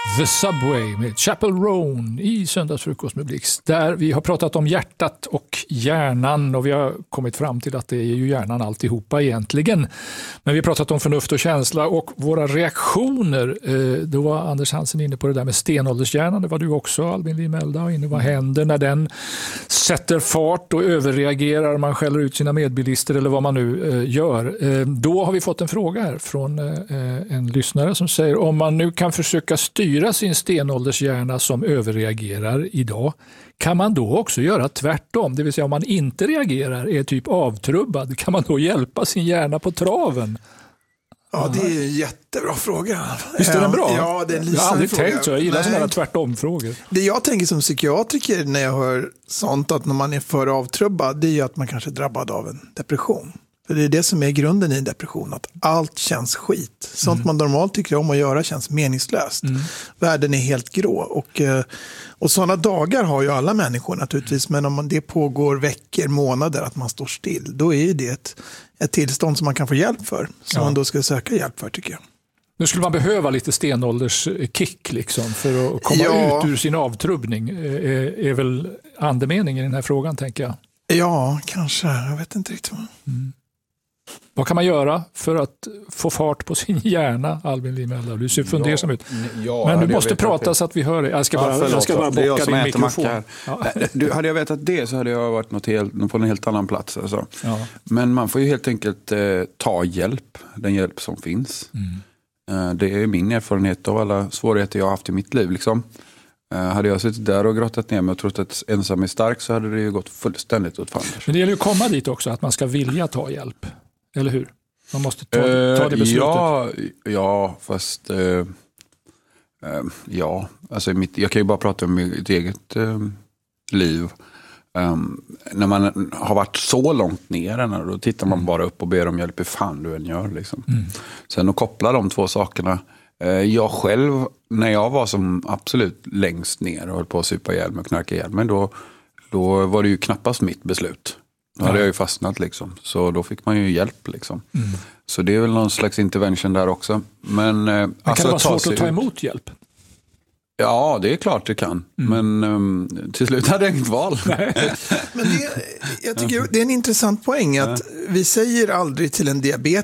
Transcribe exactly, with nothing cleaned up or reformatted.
The Subway med Chapel Roan i Söndagsfrukost med Blixt. Där vi har pratat om hjärtat och hjärnan och vi har kommit fram till att det är ju hjärnan alltihopa egentligen. Men vi har pratat om förnuft och känsla och våra reaktioner. Då var Anders Hansen inne på det där med stenåldershjärnan. Det var du också, Albin Limelda, inne. Vad händer när den sätter fart och överreagerar, man skäller ut sina medbilister eller vad man nu gör. Då har vi fått en fråga här från en lyssnare som säger om man nu kan försöka styra sin stenåldershjärna som överreagerar idag, kan man då också göra tvärtom? Det vill säga om man inte reagerar, är typ avtrubbad, kan man då hjälpa sin hjärna på traven? Ja, det är en jättebra fråga. Visst är den bra? Ja, det är en jag har aldrig fråga. tänkt så, jag gillar sådana här tvärtom-frågor. Det jag tänker som psykiatriker när jag hör sånt att när man är för avtrubbad, det är ju att man kanske är drabbad av en depression. För det är det som är grunden i en depression, att allt känns skit. Sånt mm. man normalt tycker om att göra känns meningslöst. Mm. Världen är helt grå. Och, och sådana dagar har ju alla människor naturligtvis, men om det pågår veckor, månader att man står still, då är det ett, ett tillstånd som man kan få hjälp för. Som ja. man då ska söka hjälp för, tycker jag. Nu skulle man behöva lite stenålderskick liksom, för att komma ja. ut ur sin avtrubbning. Är, är väl andemeningen i den här frågan, tänker jag. Ja, kanske. Jag vet inte riktigt. Mm. Vad kan man göra för att få fart på sin hjärna, Albin Limelda? Du ser fundersam ut. Ja, men du måste prata det. Så att vi hör det. Jag ska bara, ja, jag ska bara bocka din mikrofon. Ja. Du, hade jag vetat det så hade jag varit något helt, på en helt annan plats. Alltså. Ja. Men man får ju helt enkelt eh, ta hjälp, den hjälp som finns. Mm. Eh, det är min erfarenhet av alla svårigheter jag har haft i mitt liv. Liksom. Uh, hade jag suttit där och grottat ner mig och trott att ensam är stark så hade det ju gått fullständigt åt fanders. Men det gäller ju att komma dit också, att man ska vilja ta hjälp. Eller hur? Man måste ta, uh, ta det beslutet. Ja, ja fast uh, uh, ja, alltså mitt, jag kan ju bara prata om mitt eget uh, liv. Um, när man har varit så långt ner, då tittar man mm. bara upp och ber om hjälp, hur fan du än gör. Liksom. Mm. Sen att koppla de två sakerna. Jag själv, när jag var som absolut längst ner och höll på att supa ihjäl mig och knarka ihjäl mig, då, då var det ju knappast mitt beslut. Då hade ja. jag ju fastnat liksom. Så då fick man ju hjälp liksom. Mm. Så det är väl någon slags intervention där också. Men, Men alltså, kan det vara svårt att ta emot hjälp? Ja, det är klart det kan. Mm. Men um, till slut hade jag inget val. Men det, jag tycker det är en intressant poäng att vi säger aldrig till en diabetiker